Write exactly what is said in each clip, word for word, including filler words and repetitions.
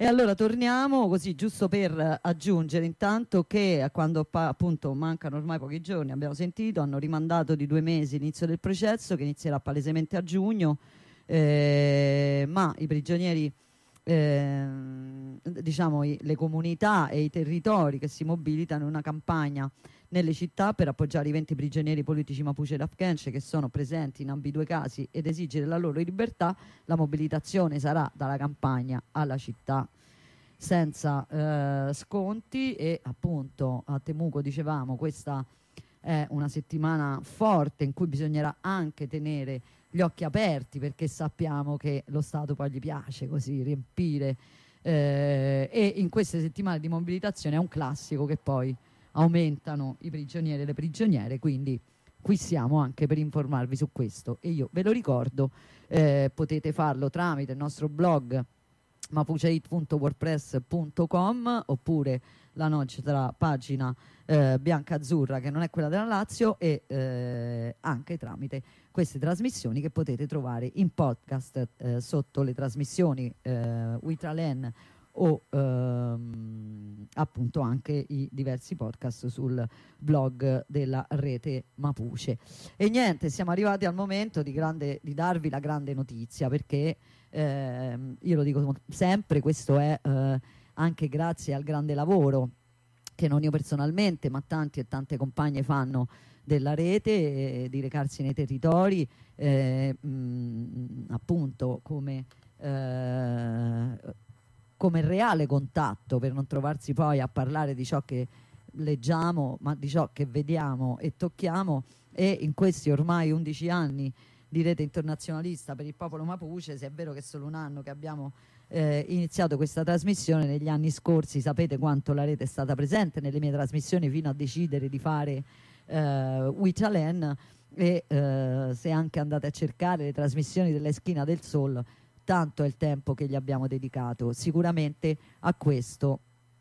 E allora torniamo così, giusto per aggiungere intanto che quando pa- appunto mancano ormai pochi giorni, abbiamo sentito, hanno rimandato di due mesi l'inizio del processo che inizierà palesemente a giugno, eh, ma i prigionieri, eh, diciamo i- le comunità e i territori che si mobilitano in una campagna nelle città per appoggiare i venti prigionieri politici Mapuche ed Afghanistan che sono presenti in ambedue casi ed esigere la loro libertà. La mobilitazione sarà dalla campagna alla città senza eh, sconti e appunto a Temuco dicevamo questa è una settimana forte in cui bisognerà anche tenere gli occhi aperti perché sappiamo che lo Stato poi gli piace così riempire eh, e in queste settimane di mobilitazione è un classico che poi aumentano i prigionieri e le prigioniere, quindi qui siamo anche per informarvi su questo e io ve lo ricordo, eh, potete farlo tramite il nostro blog mapucheit punto wordpress punto com oppure la nostra pagina eh, bianca-azzurra che non è quella della Lazio e eh, anche tramite queste trasmissioni che potete trovare in podcast eh, sotto le trasmissioni eh, Witralen o ehm, appunto anche i diversi podcast sul blog della rete Mapuche. E niente, siamo arrivati al momento di, grande, di darvi la grande notizia perché eh, io lo dico sempre, questo è eh, anche grazie al grande lavoro che non io personalmente ma tanti e tante compagne fanno della rete, eh, di recarsi nei territori eh, mh, appunto come eh, come reale contatto per non trovarsi poi a parlare di ciò che leggiamo ma di ciò che vediamo e tocchiamo e in questi ormai undici anni di rete internazionalista per il popolo Mapuche, se è vero che è solo un anno che abbiamo eh, iniziato questa trasmissione, negli anni scorsi sapete quanto la rete è stata presente nelle mie trasmissioni fino a decidere di fare eh, Witralen e eh, se anche andate a cercare le trasmissioni della Esquina del Sol tanto è il tempo che gli abbiamo dedicato. Sicuramente a questo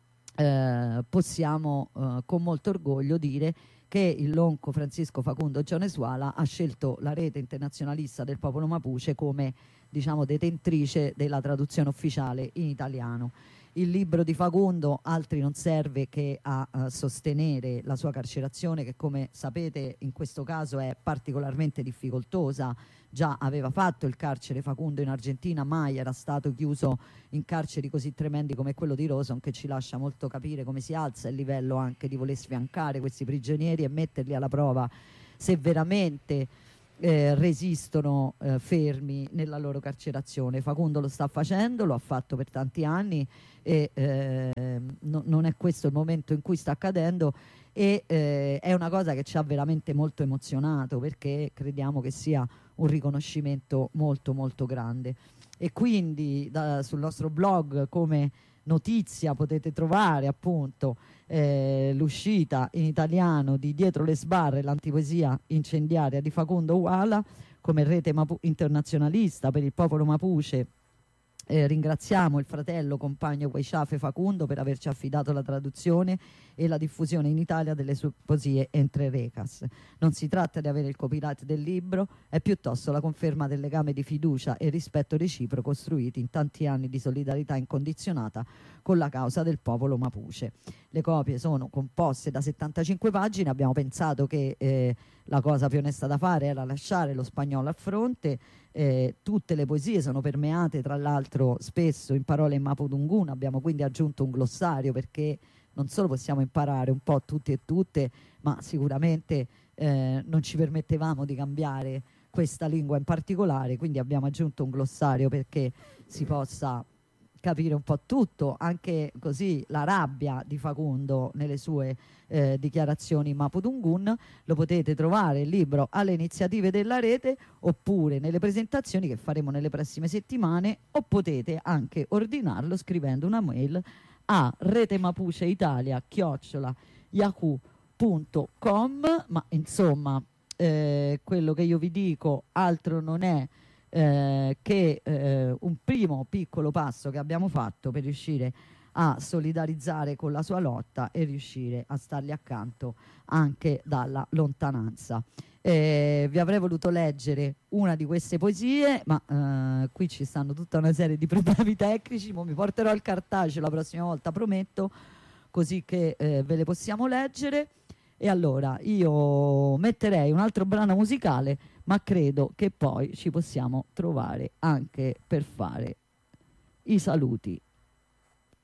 eh, possiamo eh, con molto orgoglio dire che il lonco Francisco Facundo Gionesuala ha scelto la rete internazionalista del popolo Mapuche come diciamo detentrice della traduzione ufficiale in italiano. Il libro di Facundo altri non serve che a, a sostenere la sua carcerazione che come sapete in questo caso è particolarmente difficoltosa. Già aveva fatto il carcere Facundo in Argentina, mai era stato chiuso in carceri così tremendi come quello di Roson, che ci lascia molto capire come si alza il livello anche di voler sfiancare questi prigionieri e metterli alla prova se veramente eh, resistono eh, fermi nella loro carcerazione. Facundo lo sta facendo, lo ha fatto per tanti anni e eh, no, non è questo il momento in cui sta accadendo e eh, è una cosa che ci ha veramente molto emozionato perché crediamo che sia un riconoscimento molto molto grande e quindi da, sul nostro blog come notizia potete trovare appunto eh, l'uscita in italiano di Dietro le sbarre, l'antipoesia incendiaria di Facundo Uala come rete Mapu- internazionalista per il popolo Mapuche. Eh, ringraziamo il fratello compagno Guaisciafe Facundo per averci affidato la traduzione e la diffusione in Italia delle sue poesie Entre Recas. Non si tratta di avere il copyright del libro, è piuttosto la conferma del legame di fiducia e rispetto reciproco costruiti in tanti anni di solidarietà incondizionata con la causa del popolo Mapuche. Le copie sono composte da settantacinque pagine, abbiamo pensato che eh, la cosa più onesta da fare era lasciare lo spagnolo a fronte. Eh, tutte le poesie sono permeate tra l'altro spesso in parole in mapudungun, abbiamo quindi aggiunto un glossario perché non solo possiamo imparare un po' tutti e tutte ma sicuramente eh, non ci permettevamo di cambiare questa lingua in particolare, quindi abbiamo aggiunto un glossario perché si possa capire un po' tutto, anche così la rabbia di Facundo nelle sue eh, dichiarazioni Mapudungun. Lo potete trovare il libro alle iniziative della rete oppure nelle presentazioni che faremo nelle prossime settimane o potete anche ordinarlo scrivendo una mail a retemapuceitalia chiocciola yahoo punto com. Ma insomma eh, quello che io vi dico altro non è Eh, che eh, un primo piccolo passo che abbiamo fatto per riuscire a solidarizzare con la sua lotta e riuscire a stargli accanto anche dalla lontananza. Eh, vi avrei voluto leggere una di queste poesie, ma eh, qui ci stanno tutta una serie di problemi tecnici. Mo mi porterò il cartaceo la prossima volta, prometto, così che eh, ve le possiamo leggere. E allora io metterei un altro brano musicale, ma credo che poi ci possiamo trovare anche per fare i saluti